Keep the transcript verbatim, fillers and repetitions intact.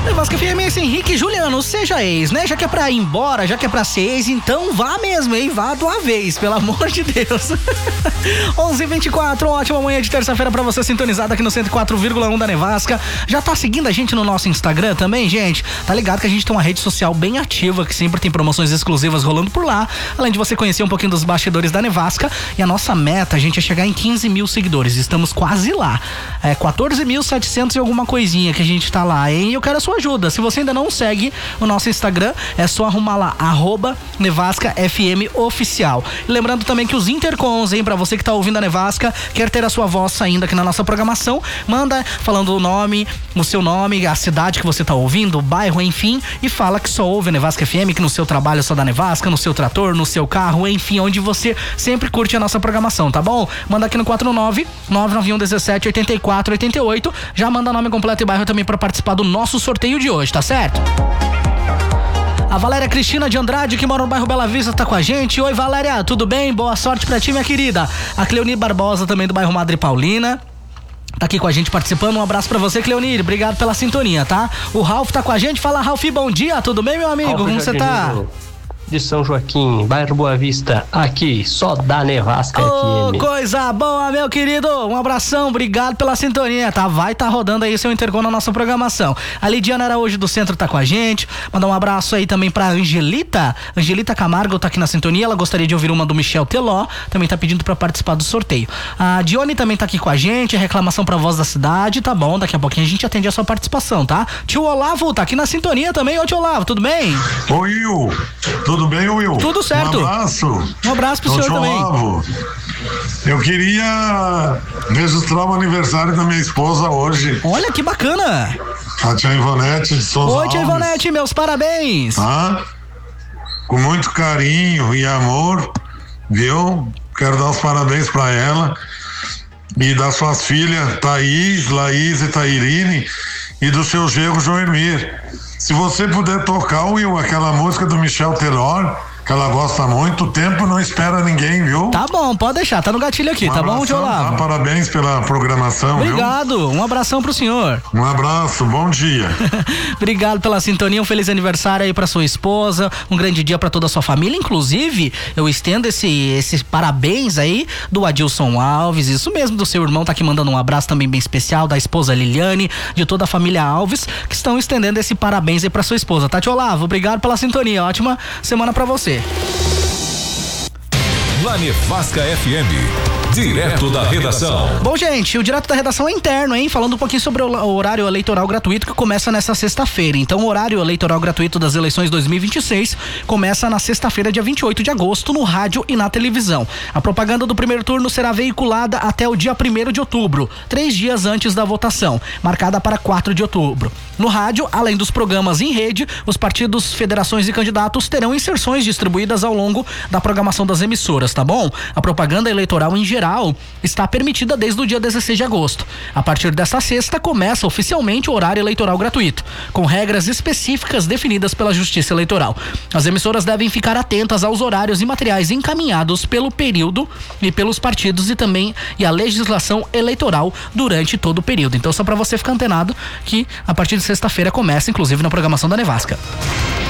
Nevasca F M, esse Henrique Juliano, seja ex, né? Já que é pra ir embora, já que é pra ser ex, então vá mesmo, hein? Vá de uma vez, pelo amor de Deus. onze e vinte e quatro, ótima manhã de terça-feira pra você, sintonizado aqui no cento e quatro vírgula um da Nevasca. Já tá seguindo a gente no nosso Instagram também, gente? Tá ligado que a gente tem uma rede social bem ativa, que sempre tem promoções exclusivas rolando por lá, além de você conhecer um pouquinho dos bastidores da Nevasca. E a nossa meta, gente, é chegar em quinze mil seguidores. Estamos quase lá. É quatorze mil e setecentos e alguma coisinha que a gente tá lá, hein? E eu quero a sua ajuda. Se você ainda não segue o nosso Instagram, é só arrumar lá, arroba Nevasca F M Oficial. E lembrando também que os intercons, hein, pra você que tá ouvindo a Nevasca, quer ter a sua voz saindo aqui na nossa programação, manda falando o nome, o seu nome, a cidade que você tá ouvindo, o bairro, enfim, e fala que só ouve a Nevasca F M, que no seu trabalho é só da Nevasca, no seu trator, no seu carro, enfim, onde você sempre curte a nossa programação, tá bom? Manda aqui no quatro nove nove nove um um sete oito quatro oito oito, já manda nome completo e bairro também pra participar do nosso sorteio de hoje, tá certo? A Valéria Cristina de Andrade, que mora no bairro Bela Vista, tá com a gente. Oi, Valéria, tudo bem? Boa sorte pra ti, minha querida. A Cleoni Barbosa, também do bairro Madre Paulina, tá aqui com a gente participando. Um abraço pra você, Cleonir. Obrigado pela sintonia, tá? O Ralf tá com a gente. Fala, Ralf, bom dia. Tudo bem, meu amigo? Ralf Como você tá? De São Joaquim, bairro Boa Vista, aqui, só da Nevasca oh, F M. Coisa boa, meu querido. Um abração, obrigado pela sintonia, tá? Vai tá rodando aí seu intercom na nossa programação. A Lidiana Araújo do Centro tá com a gente. Mandar um abraço aí também pra Angelita. Angelita Camargo tá aqui na sintonia. Ela gostaria de ouvir uma do Michel Teló. Também tá pedindo pra participar do sorteio. A Dione também tá aqui com a gente. Reclamação pra Voz da Cidade. Tá bom, daqui a pouquinho a gente atende a sua participação, tá? Tio Olavo tá aqui na sintonia também. Ô, tio Olavo, tudo bem? Oi, Will. Tudo bem, Will? Tudo certo. Um abraço. Um abraço pro senhor também. Olavo. Eu queria registrar o aniversário da minha esposa hoje. Olha que bacana. A tia Ivonete de Souza Oi, tia Alves. Ivonete, meus parabéns. Tá? Com muito carinho e amor, viu? Quero dar os parabéns pra ela e das suas filhas Thaís, Laís e Tairine e do seu genro Joemir. Se você puder tocar, Will, aquela música do Michel Teló, que ela gosta muito, o tempo não espera ninguém, viu? Tá bom, pode deixar, tá no gatilho aqui, um tá bom, tio Olavo? Tá? Parabéns pela programação, Obrigado, viu? Um abração pro senhor. Um abraço, bom dia. Obrigado pela sintonia, um feliz aniversário aí pra sua esposa, um grande dia pra toda a sua família, inclusive, eu estendo esse, esse parabéns aí do Adilson Alves, isso mesmo, do seu irmão, tá aqui mandando um abraço também bem especial, da esposa Liliane, de toda a família Alves, que estão estendendo esse parabéns aí pra sua esposa, tá, tio Olavo? Obrigado pela sintonia, ótima semana pra você. Na Nevasca F M, direto da redação. Bom, gente, o Direto da Redação é interno, hein? Falando um pouquinho sobre o horário eleitoral gratuito que começa nessa sexta-feira. Então, o horário eleitoral gratuito das eleições dois mil e vinte e seis começa na sexta-feira, dia vinte e oito de agosto, no rádio e na televisão. A propaganda do primeiro turno será veiculada até o dia primeiro de outubro, três dias antes da votação, marcada para quatro de outubro. No rádio, além dos programas em rede, os partidos, federações e candidatos terão inserções distribuídas ao longo da programação das emissoras, tá bom? A propaganda eleitoral em geral está permitida desde o dia dezesseis de agosto. A partir desta sexta, começa oficialmente o horário eleitoral gratuito, com regras específicas definidas pela Justiça Eleitoral. As emissoras devem ficar atentas aos horários e materiais encaminhados pelo período e pelos partidos e também e a legislação eleitoral durante todo o período. Então, só para você ficar antenado que a partir de sexta-feira começa, inclusive, na programação da Nevasca.